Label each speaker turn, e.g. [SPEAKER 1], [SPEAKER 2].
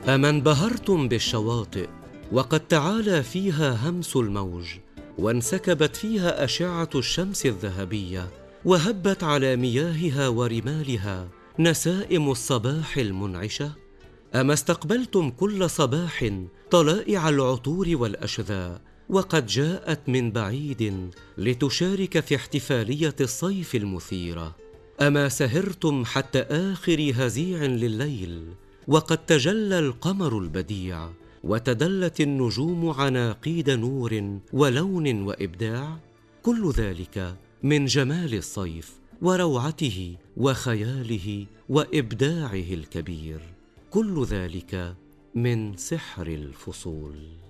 [SPEAKER 1] أما انبهرتم بالشواطئ وقد تعالى فيها همس الموج، وانسكبت فيها أشعة الشمس الذهبية، وهبت على مياهها ورمالها نسائم الصباح المنعشة؟ أما استقبلتم كل صباح طلائع العطور والأشذاء وقد جاءت من بعيد لتشارك في احتفالية الصيف المثيرة؟ أما سهرتم حتى آخر هزيع لليل وقد تجلى القمر البديع وتدلت النجوم عناقيد نور ولون وإبداع؟ كل ذلك من جمال الصيف وروعته وخياله وإبداعه الكبير، كل ذلك من سحر الفصول.